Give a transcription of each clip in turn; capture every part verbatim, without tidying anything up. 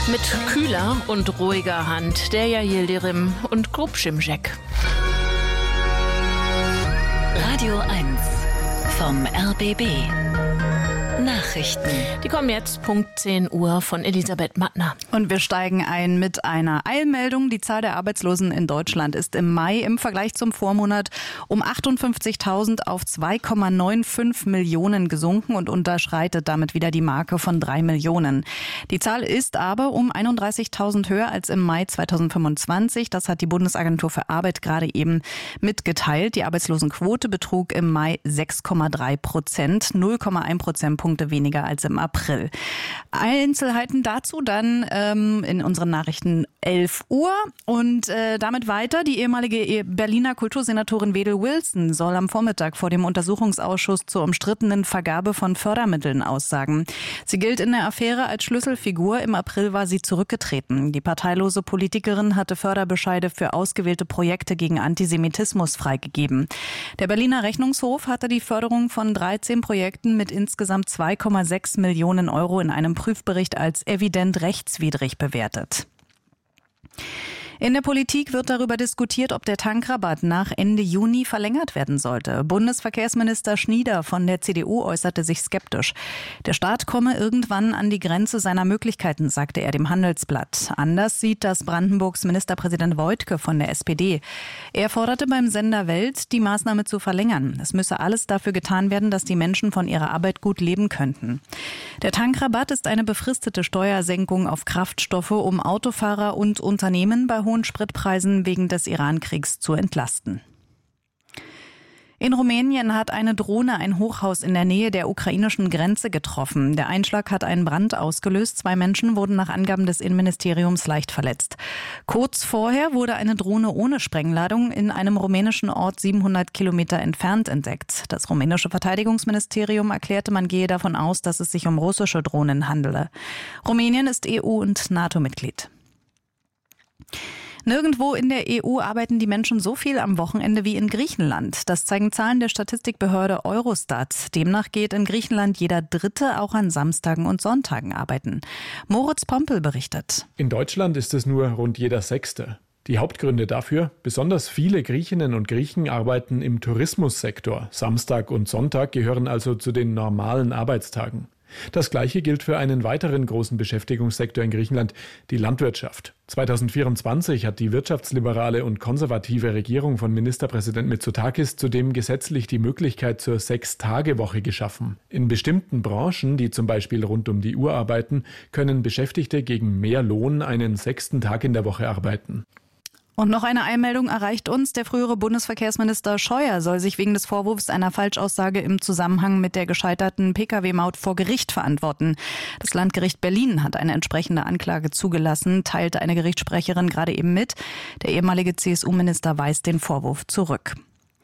Mit kühler und ruhiger Hand der Yildirim und Grubschimschek. Radio eins vom R B B. Nachrichten. Die kommen jetzt Punkt zehn Uhr von Elisabeth Mattner. Und wir steigen ein mit einer Eilmeldung. Die Zahl der Arbeitslosen in Deutschland ist im Mai im Vergleich zum Vormonat um achtundfünfzigtausend auf zwei Komma fünfundneunzig Millionen gesunken und unterschreitet damit wieder die Marke von drei Millionen. Die Zahl ist aber um einunddreißigtausend höher als im Mai zweitausendfünfundzwanzig. Das hat die Bundesagentur für Arbeit gerade eben mitgeteilt. Die Arbeitslosenquote betrug im Mai sechs Komma drei Prozent, null Komma eins Prozentpunkte weniger als im April. Einzelheiten dazu dann ähm, in unseren Nachrichten elf Uhr und äh, damit weiter. Die ehemalige Berliner Kultursenatorin Wedel Wilson soll am Vormittag vor dem Untersuchungsausschuss zur umstrittenen Vergabe von Fördermitteln aussagen. Sie gilt in der Affäre als Schlüsselfigur. Im April war sie zurückgetreten. Die parteilose Politikerin hatte Förderbescheide für ausgewählte Projekte gegen Antisemitismus freigegeben. Der Berliner Rechnungshof hatte die Förderung von dreizehn Projekten mit insgesamt zwei Komma sechs Millionen Euro in einem Prüfbericht als evident rechtswidrig bewertet. In der Politik wird darüber diskutiert, ob der Tankrabatt nach Ende Juni verlängert werden sollte. Bundesverkehrsminister Schnieder von der C D U äußerte sich skeptisch. Der Staat komme irgendwann an die Grenze seiner Möglichkeiten, sagte er dem Handelsblatt. Anders sieht das Brandenburgs Ministerpräsident Woidke von der S P D. Er forderte beim Sender Welt, die Maßnahme zu verlängern. Es müsse alles dafür getan werden, dass die Menschen von ihrer Arbeit gut leben könnten. Der Tankrabatt ist eine befristete Steuersenkung auf Kraftstoffe, um Autofahrer und Unternehmen bei hohen Spritpreisen wegen des Iran-Kriegs zu entlasten. In Rumänien hat eine Drohne ein Hochhaus in der Nähe der ukrainischen Grenze getroffen. Der Einschlag hat einen Brand ausgelöst. Zwei Menschen wurden nach Angaben des Innenministeriums leicht verletzt. Kurz vorher wurde eine Drohne ohne Sprengladung in einem rumänischen Ort siebenhundert Kilometer entfernt entdeckt. Das rumänische Verteidigungsministerium erklärte, man gehe davon aus, dass es sich um russische Drohnen handele. Rumänien ist E U- und NATO-Mitglied. Nirgendwo in der E U arbeiten die Menschen so viel am Wochenende wie in Griechenland. Das zeigen Zahlen der Statistikbehörde Eurostat. Demnach geht in Griechenland jeder Dritte auch an Samstagen und Sonntagen arbeiten. Moritz Pompel berichtet. In Deutschland ist es nur rund jeder Sechste. Die Hauptgründe dafür: besonders viele Griechinnen und Griechen arbeiten im Tourismussektor. Samstag und Sonntag gehören also zu den normalen Arbeitstagen. Das Gleiche gilt für einen weiteren großen Beschäftigungssektor in Griechenland, die Landwirtschaft. zweitausendvierundzwanzig hat die wirtschaftsliberale und konservative Regierung von Ministerpräsident Mitsotakis zudem gesetzlich die Möglichkeit zur Sechs-Tage-Woche geschaffen. In bestimmten Branchen, die zum Beispiel rund um die Uhr arbeiten, können Beschäftigte gegen mehr Lohn einen sechsten Tag in der Woche arbeiten. Und noch eine Eilmeldung erreicht uns. Der frühere Bundesverkehrsminister Scheuer soll sich wegen des Vorwurfs einer Falschaussage im Zusammenhang mit der gescheiterten Pkw-Maut vor Gericht verantworten. Das Landgericht Berlin hat eine entsprechende Anklage zugelassen, teilte eine Gerichtssprecherin gerade eben mit. Der ehemalige C S U-Minister weist den Vorwurf zurück.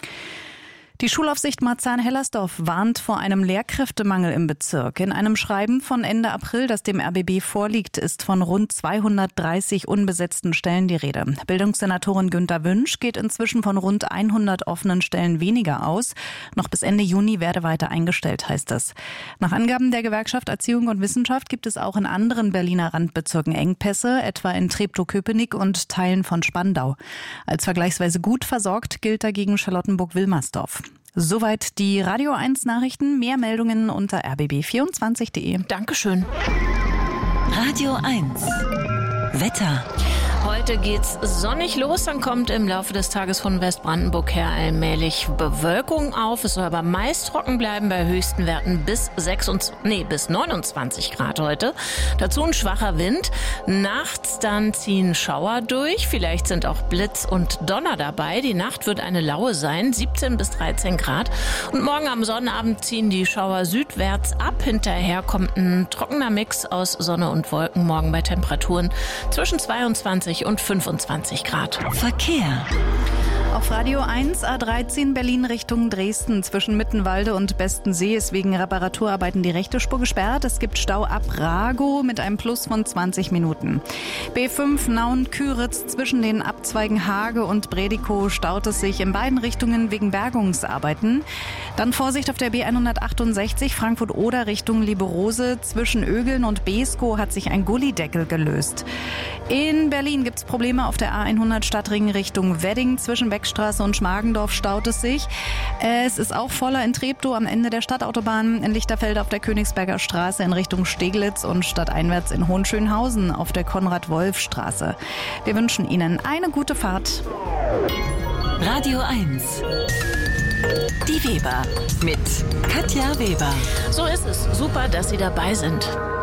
Die Schulaufsicht Marzahn-Hellersdorf warnt vor einem Lehrkräftemangel im Bezirk. In einem Schreiben von Ende April, das dem R B B vorliegt, ist von rund zweihundertdreißig unbesetzten Stellen die Rede. Bildungssenatorin Günter Wünsch geht inzwischen von rund hundert offenen Stellen weniger aus. Noch bis Ende Juni werde weiter eingestellt, heißt es. Nach Angaben der Gewerkschaft Erziehung und Wissenschaft gibt es auch in anderen Berliner Randbezirken Engpässe, etwa in Treptow-Köpenick und Teilen von Spandau. Als vergleichsweise gut versorgt gilt dagegen Charlottenburg-Wilmersdorf. Soweit die Radio eins Nachrichten. Mehr Meldungen unter r b b vierundzwanzig punkt de. Dankeschön. Radio eins Wetter. Heute geht's sonnig los, dann kommt im Laufe des Tages von Westbrandenburg her allmählich Bewölkung auf. Es soll aber meist trocken bleiben bei höchsten Werten bis sechsundzwanzig, nee, bis neunundzwanzig Grad heute. Dazu ein schwacher Wind. Nachts dann ziehen Schauer durch. Vielleicht sind auch Blitz und Donner dabei. Die Nacht wird eine laue sein, siebzehn bis dreizehn Grad. Und morgen am Sonnabend ziehen die Schauer südwärts ab. Hinterher kommt ein trockener Mix aus Sonne und Wolken. Morgen bei Temperaturen zwischen zweiundzwanzig und fünfundzwanzig Grad. Verkehr. Auf Radio eins A dreizehn Berlin Richtung Dresden zwischen Mittenwalde und Bestensee ist wegen Reparaturarbeiten die rechte Spur gesperrt. Es gibt Stau ab Ragow mit einem Plus von zwanzig Minuten. B fünf Nauen-Küritz zwischen den Abzweigen Hage und Bredikow staut es sich in beiden Richtungen wegen Bergungsarbeiten. Dann Vorsicht auf der B hundertachtundsechzig Frankfurt-Oder Richtung Liberose. Zwischen Ögeln und Beeskow hat sich ein Gullideckel gelöst. In Berlin gibt es Probleme auf der A hundert Stadtring Richtung Wedding. Zwischen Beckstraße und Schmargendorf staut es sich. Es ist auch voller in Treptow am Ende der Stadtautobahn, in Lichterfeld auf der Königsberger Straße in Richtung Steglitz und stadteinwärts in Hohenschönhausen auf der Konrad-Wolf-Straße. Wir wünschen Ihnen eine gute Fahrt. Radio eins. Die Weber mit Katja Weber. So ist es. Super, dass Sie dabei sind.